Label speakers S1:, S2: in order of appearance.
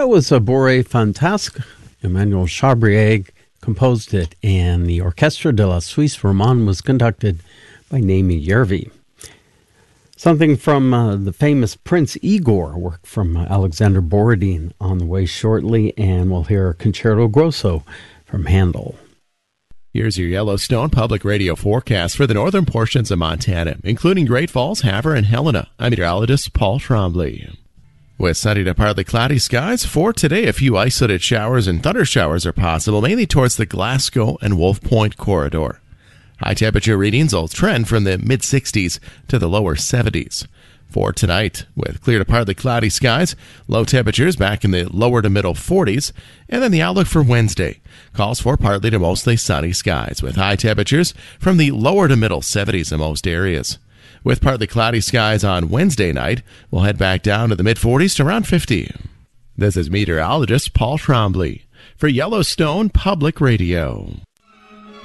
S1: That was a Bourrée Fantasque. Emmanuel Chabrier composed it, and the Orchestre de la Suisse Romande was conducted by Naimi Yervi. Something from the famous Prince Igor, work from Alexander Borodin on the way shortly, and we'll hear Concerto Grosso from Handel.
S2: Here's your Yellowstone Public Radio forecast for the northern portions of Montana, including Great Falls, Havre, and Helena. I'm meteorologist Paul Trombley. With sunny to partly cloudy skies, for today a few isolated showers and thunder showers are possible, mainly towards the Glasgow and Wolf Point corridor. High temperature readings will trend from the mid-60s to the lower 70s. For tonight, with clear to partly cloudy skies, low temperatures back in the lower to middle 40s, and then the outlook for Wednesday calls for partly to mostly sunny skies, with high temperatures from the lower to middle 70s in most areas. With partly cloudy skies on Wednesday night, we'll head back down to the mid-40s to around 50. This is meteorologist Paul Trombley for Yellowstone Public Radio.